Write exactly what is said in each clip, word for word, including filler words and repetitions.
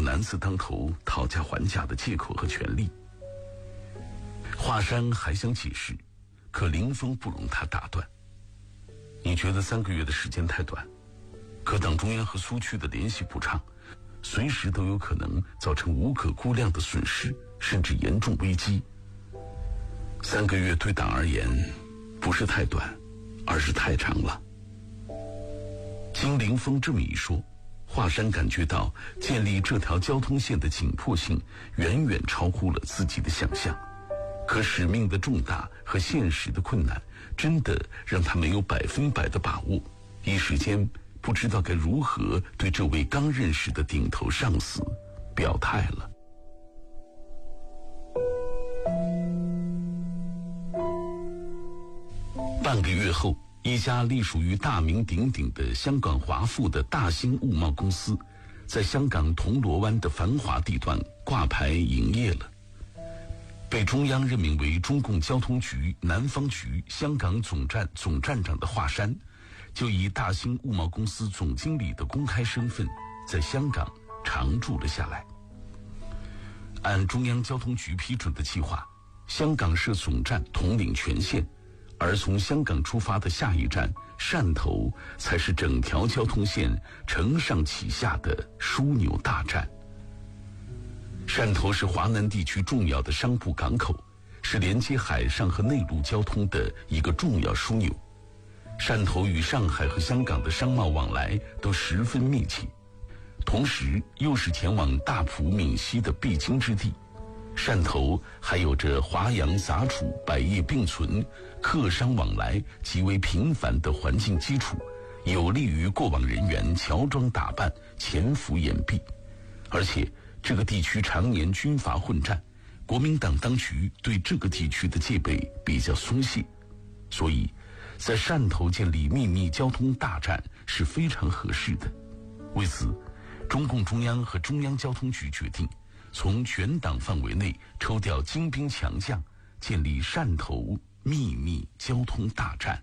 男字当头讨价还价的借口和权利。华山还想解释，可林峰不容他打断。你觉得三个月的时间太短，可党中央和苏区的联系不畅，随时都有可能造成无可估量的损失，甚至严重危机。三个月对党而言不是太短，而是太长了。经林峰这么一说，华山感觉到建立这条交通线的紧迫性远远超乎了自己的想象，可使命的重大和现实的困难真的让他没有百分百的把握，一时间不知道该如何对这位刚认识的顶头上司表态了。半个月后，一家隶属于大名鼎鼎的香港华富的大兴物贸公司，在香港铜锣湾的繁华地段挂牌营业了。被中央任命为中共交通局南方局香港总站总站长的华山，就以大兴物贸公司总经理的公开身份，在香港常驻了下来。按中央交通局批准的计划，香港设总站统领全线，而从香港出发的下一站汕头才是整条交通线承上启下的枢纽大站。汕头是华南地区重要的商埠港口，是连接海上和内陆交通的一个重要枢纽。汕头与上海和香港的商贸往来都十分密切，同时又是前往大埔闽西的必经之地。汕头还有着华洋杂处、百业并存、客商往来极为频繁的环境基础，有利于过往人员乔装打扮、潜伏掩蔽。而且这个地区常年军阀混战，国民党当局对这个地区的戒备比较松懈，所以在汕头建立秘密交通大站是非常合适的。为此，中共中央和中央交通局决定从全党范围内抽调精兵强将，建立汕头秘密交通大站。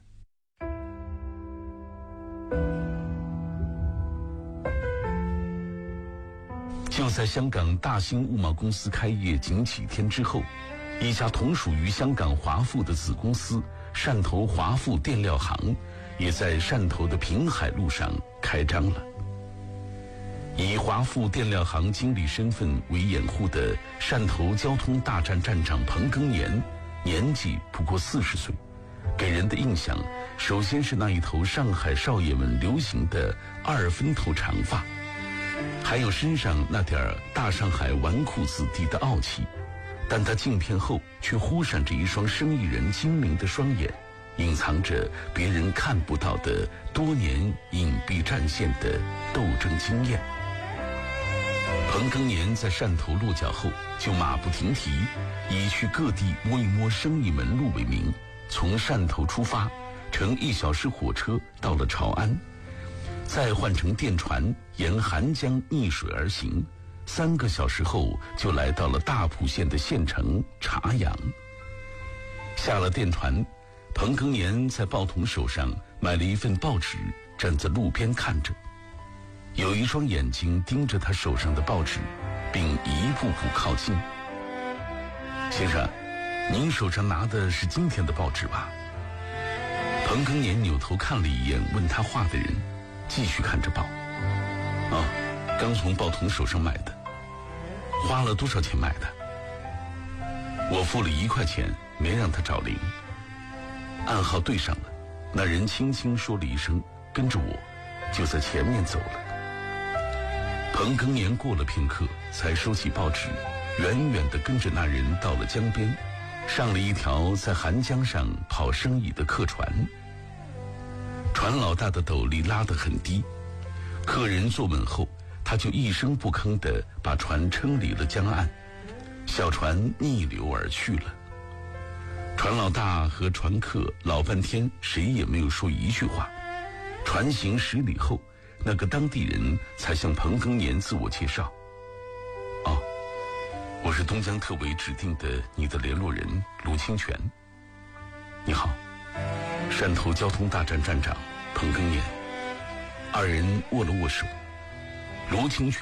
就在香港大兴物贸公司开业仅几天之后，一家同属于香港华富的子公司汕头华富电料行也在汕头的平海路上开张了。以华富电料行经理身份为掩护的汕头交通大站站长彭庚年，年纪不过四十岁，给人的印象首先是那一头上海少爷们流行的二分头长发，还有身上那点大上海纨绔子弟的傲气，但他镜片后却忽闪着一双生意人精明的双眼，隐藏着别人看不到的多年隐蔽战线的斗争经验。彭庚年在汕头落脚后，就马不停蹄，以去各地摸一摸生意门路为名，从汕头出发，乘一小时火车到了潮安，再换乘电船沿韩江逆水而行，三个小时后就来到了大埔县的县城茶阳。下了电船，彭庚年在报童手上买了一份报纸，站在路边看着，有一双眼睛盯着他手上的报纸，并一步步靠近。先生，您手上拿的是今天的报纸吧？彭庚年扭头看了一眼问他话的人，继续看着报。哦，刚从报童手上买的。花了多少钱买的？我付了一块钱，没让他找零。暗号对上了，那人轻轻说了一声，跟着我，就在前面走了。彭庚年过了片刻，才收起报纸，远远地跟着那人到了江边，上了一条在韩江上跑生意的客船。船老大的斗笠拉得很低，客人坐稳后，他就一声不吭地把船撑离了江岸，小船逆流而去了。船老大和船客老半天谁也没有说一句话。船行十里后，那个当地人才向彭庚年自我介绍。哦，我是东江特委指定的你的联络人卢清泉。你好，汕头交通大站站长彭庚年。二人握了握手。卢清泉